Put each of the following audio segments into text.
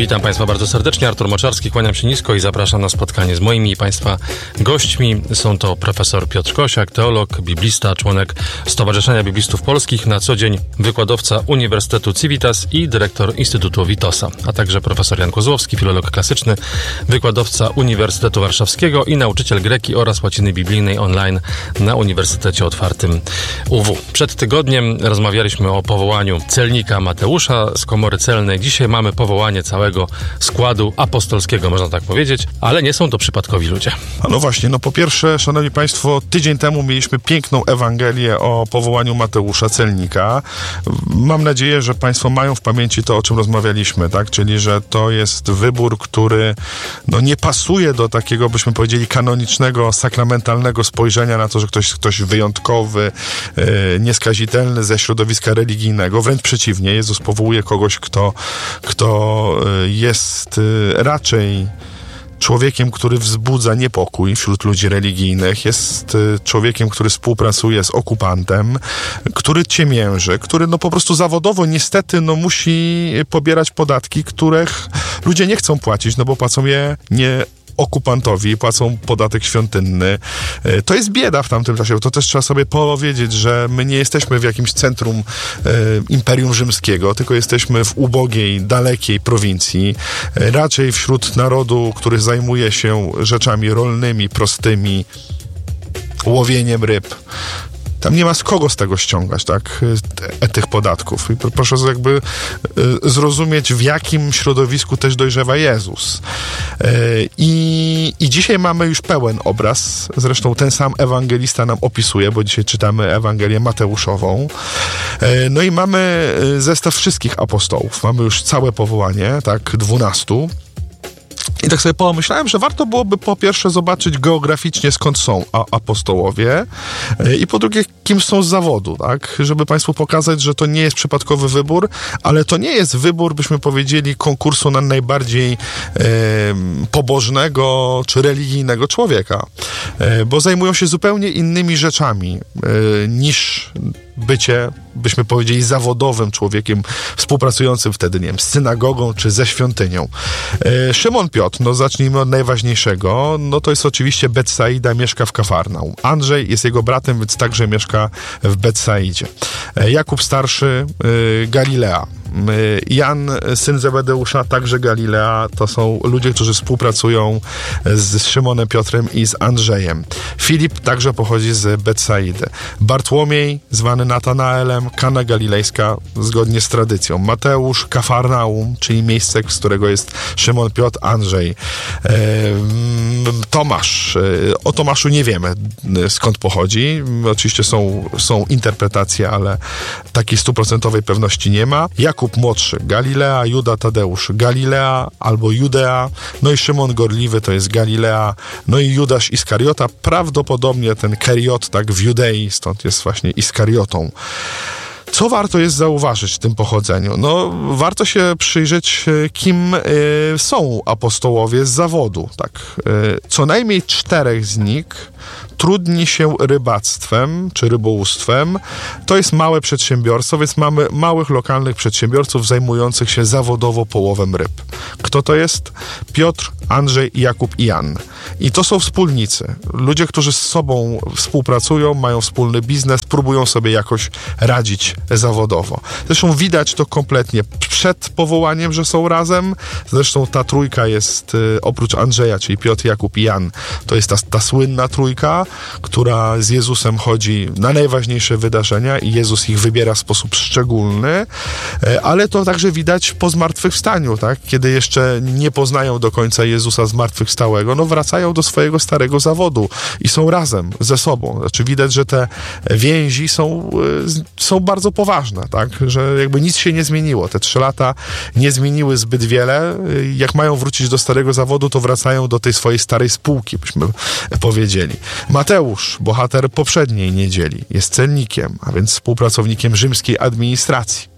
Witam Państwa bardzo serdecznie. Artur Moczarski, kłaniam się nisko i zapraszam na spotkanie z moimi i Państwa gośćmi. Są to profesor Piotr Kosiak, teolog, biblista, członek Stowarzyszenia Biblistów Polskich, na co dzień wykładowca Uniwersytetu Civitas i dyrektor Instytutu Witosa, a także profesor Jan Kozłowski, filolog klasyczny, wykładowca Uniwersytetu Warszawskiego i nauczyciel greki oraz łaciny biblijnej online na Uniwersytecie Otwartym UW. Przed tygodniem rozmawialiśmy o powołaniu celnika Mateusza z Komory Celnej. Dzisiaj mamy powołanie całego składu apostolskiego, można tak powiedzieć, ale nie są to przypadkowi ludzie. No właśnie, po pierwsze, szanowni państwo, tydzień temu mieliśmy piękną Ewangelię o powołaniu Mateusza Celnika. Mam nadzieję, że państwo mają w pamięci to, o czym rozmawialiśmy, tak? Czyli, że to jest wybór, który nie pasuje do takiego, byśmy powiedzieli, kanonicznego, sakramentalnego spojrzenia na to, że ktoś wyjątkowy, nieskazitelny ze środowiska religijnego. Wręcz przeciwnie, Jezus powołuje kogoś, kto jest raczej człowiekiem, który wzbudza niepokój wśród ludzi religijnych, jest człowiekiem, który współpracuje z okupantem, który ciemięży, który po prostu zawodowo niestety musi pobierać podatki, których ludzie nie chcą płacić, bo płacą je nie okupantowi, płacą podatek świątynny. To jest bieda w tamtym czasie, bo to też trzeba sobie powiedzieć, że my nie jesteśmy w jakimś centrum Imperium Rzymskiego, tylko jesteśmy w ubogiej, dalekiej prowincji, raczej wśród narodu, który zajmuje się rzeczami rolnymi, prostymi, łowieniem ryb. Tam nie ma z kogo z tego ściągać, tak, tych podatków. I proszę zrozumieć, w jakim środowisku też dojrzewa Jezus. I dzisiaj mamy już pełen obraz. Zresztą ten sam ewangelista nam opisuje, bo dzisiaj czytamy Ewangelię Mateuszową. I mamy zestaw wszystkich apostołów. Mamy już całe powołanie, tak, 12. I tak sobie pomyślałem, że warto byłoby po pierwsze zobaczyć geograficznie, skąd są apostołowie i po drugie, kim są z zawodu, tak? Żeby państwu pokazać, że to nie jest przypadkowy wybór, ale to nie jest wybór, byśmy powiedzieli, konkursu na najbardziej pobożnego czy religijnego człowieka, bo zajmują się zupełnie innymi rzeczami niż bycie, byśmy powiedzieli, zawodowym człowiekiem współpracującym wtedy, nie wiem, z synagogą czy ze świątynią. Szymon Piotr, zacznijmy od najważniejszego, to jest oczywiście Betsaida, mieszka w Kafarnaum. Andrzej jest jego bratem, więc także mieszka w Betsaidzie. Jakub starszy, Galilea. Jan, syn Zebedeusza, także Galilea. To są ludzie, którzy współpracują z Szymonem Piotrem i z Andrzejem. Filip także pochodzi z Betsaidy. Bartłomiej, zwany Natanaelem, Kana Galilejska, zgodnie z tradycją. Mateusz, Kafarnaum, czyli miejsce, z którego jest Szymon Piotr, Andrzej. Tomasz. O Tomaszu nie wiemy, skąd pochodzi. Oczywiście są interpretacje, ale takiej 100% pewności nie ma. Jakub młodszy, Galilea, Juda Tadeusz, Galilea albo Judea, i Szymon Gorliwy to jest Galilea, i Judasz Iskariota, prawdopodobnie ten Keriot, tak, w Judei, stąd jest właśnie Iskariotą. Co warto jest zauważyć w tym pochodzeniu? Warto się przyjrzeć, kim są apostołowie z zawodu. Tak. Co najmniej 4 z nich trudni się rybactwem czy rybołówstwem. To jest małe przedsiębiorstwo, więc mamy małych, lokalnych przedsiębiorców zajmujących się zawodowo połowem ryb. Kto to jest? Piotr, Andrzej, Jakub i Jan. I to są wspólnicy. Ludzie, którzy z sobą współpracują, mają wspólny biznes, próbują sobie jakoś radzić zawodowo. Zresztą widać to kompletnie przed powołaniem, że są razem. Zresztą ta trójka jest, oprócz Andrzeja, czyli Piotr, Jakub i Jan, to jest ta słynna trójka, która z Jezusem chodzi na najważniejsze wydarzenia i Jezus ich wybiera w sposób szczególny, ale to także widać po zmartwychwstaniu, tak? Kiedy jeszcze nie poznają do końca Jezusa zmartwychwstałego, wracają do swojego starego zawodu i są razem ze sobą. Znaczy widać, że te więzi są bardzo poważne, tak? Że jakby nic się nie zmieniło. Te 3 lata nie zmieniły zbyt wiele. Jak mają wrócić do starego zawodu, to wracają do tej swojej starej spółki, byśmy powiedzieli. Mateusz, bohater poprzedniej niedzieli, jest celnikiem, a więc współpracownikiem rzymskiej administracji.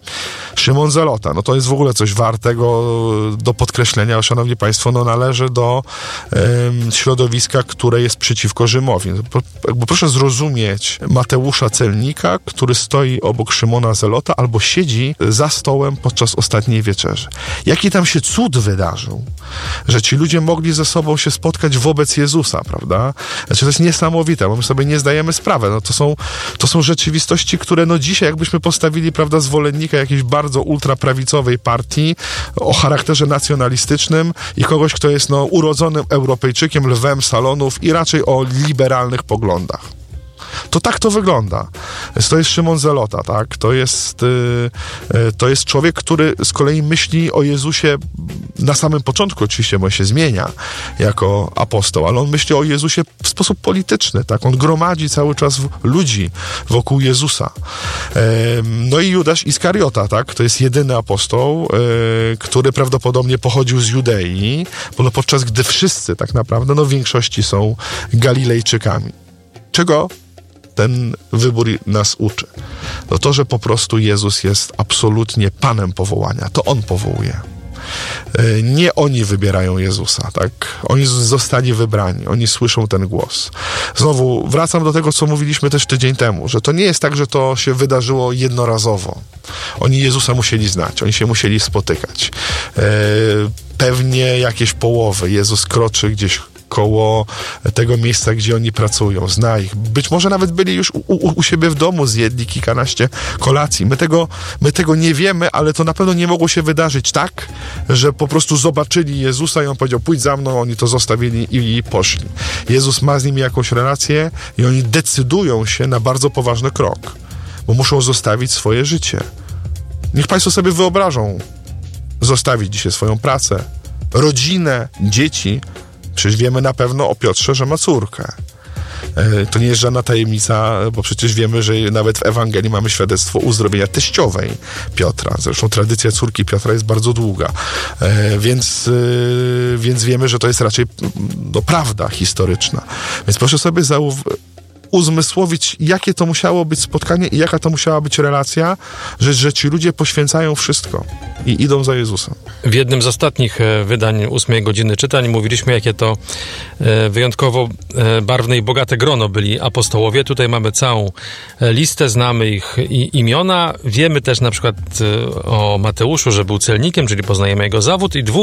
Szymon Zelota, no to jest w ogóle coś wartego do podkreślenia, szanowni państwo, no należy do środowiska, które jest przeciwko Rzymowi. Proszę zrozumieć Mateusza Celnika, który stoi obok Szymona Zelota albo siedzi za stołem podczas ostatniej wieczerzy. Jaki tam się cud wydarzył, że ci ludzie mogli ze sobą się spotkać wobec Jezusa, prawda? Znaczy, to jest niesamowite, bo my sobie nie zdajemy sprawy. No, to są rzeczywistości, które no dzisiaj jakbyśmy postawili, prawda, zwolennika jakiejś bardzo ultraprawicowej partii o charakterze nacjonalistycznym i kogoś, kto jest no urodzonym Europejczykiem, lwem salonów i raczej o liberalnych poglądach. To tak to wygląda. To jest Szymon Zelota, tak? To jest człowiek, który z kolei myśli o Jezusie na samym początku, oczywiście, bo on się zmienia jako apostoł, ale on myśli o Jezusie w sposób polityczny, tak? On gromadzi cały czas ludzi wokół Jezusa. No i Judasz Iskariota, tak? To jest jedyny apostoł, który prawdopodobnie pochodził z Judei, podczas gdy wszyscy tak naprawdę, no w większości są Galilejczykami. Czego ten wybór nas uczy? No to, że po prostu Jezus jest absolutnie Panem powołania. To On powołuje. Nie oni wybierają Jezusa, tak? Oni zostali wybrani, oni słyszą ten głos. Znowu wracam do tego, co mówiliśmy też tydzień temu, że to nie jest tak, że to się wydarzyło jednorazowo. Oni Jezusa musieli znać, oni się musieli spotykać. Pewnie jakieś połowy. Jezus kroczy gdzieś koło tego miejsca, gdzie oni pracują, zna ich. Być może nawet byli już u siebie w domu, zjedli kilkanaście kolacji. My tego nie wiemy, ale to na pewno nie mogło się wydarzyć tak, że po prostu zobaczyli Jezusa i on powiedział, pójdź za mną, oni to zostawili i poszli. Jezus ma z nimi jakąś relację i oni decydują się na bardzo poważny krok, bo muszą zostawić swoje życie. Niech państwo sobie wyobrażą zostawić dzisiaj swoją pracę, rodzinę, dzieci. Przecież wiemy na pewno o Piotrze, że ma córkę. To nie jest żadna tajemnica, bo przecież wiemy, że nawet w Ewangelii mamy świadectwo uzdrowienia teściowej Piotra. Zresztą tradycja córki Piotra jest bardzo długa. Więc wiemy, że to jest raczej prawda historyczna. Więc proszę sobie uzmysłowić, jakie to musiało być spotkanie i jaka to musiała być relacja, że ci ludzie poświęcają wszystko i idą za Jezusem. W jednym z ostatnich wydań 8 godziny czytań mówiliśmy, jakie to wyjątkowo barwne i bogate grono byli apostołowie. Tutaj mamy całą listę, znamy ich imiona. Wiemy też na przykład o Mateuszu, że był celnikiem, czyli poznajemy jego zawód, i 2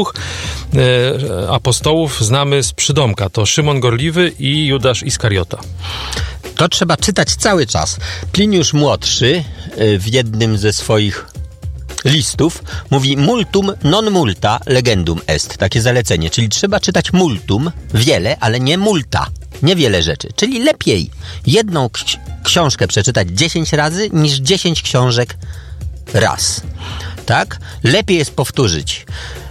apostołów znamy z przydomka. To Szymon Gorliwy i Judasz Iskariota. To trzeba czytać cały czas. Pliniusz Młodszy w jednym ze swoich listów mówi multum non multa legendum est. Takie zalecenie, czyli trzeba czytać multum, wiele, ale nie multa. Niewiele rzeczy. Czyli lepiej jedną książkę przeczytać 10 razy niż 10 książek raz. Tak? Lepiej jest powtórzyć.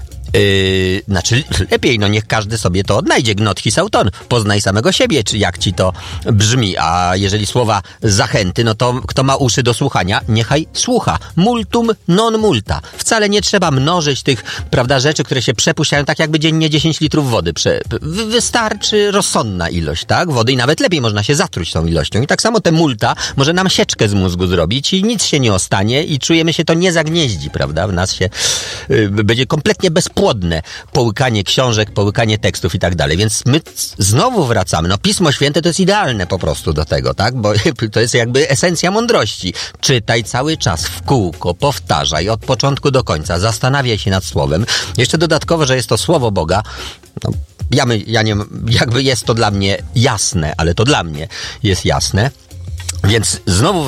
Znaczy lepiej, niech każdy sobie to odnajdzie. Gnot his auton, poznaj samego siebie, czy jak ci to brzmi. A jeżeli słowa zachęty, no to kto ma uszy do słuchania, niechaj słucha. Multum non multa. Wcale nie trzeba mnożyć tych, prawda, rzeczy, które się przepuszczają, tak jakby dziennie 10 litrów wody. Wystarczy rozsądna ilość, tak, wody, i nawet lepiej można się zatruć tą ilością. I tak samo te multa może nam sieczkę z mózgu zrobić i nic się nie ostanie i czujemy się to nie zagnieździ, prawda, w nas się będzie kompletnie bezpłodne połykanie książek, połykanie tekstów i tak dalej. Więc my znowu wracamy. No Pismo Święte to jest idealne po prostu do tego, tak? Bo to jest jakby esencja mądrości. Czytaj cały czas w kółko, powtarzaj od początku do końca, zastanawiaj się nad słowem. Jeszcze dodatkowo, że jest to słowo Boga. No, ja nie, jakby jest to dla mnie jasne, ale to dla mnie jest jasne. Więc znowu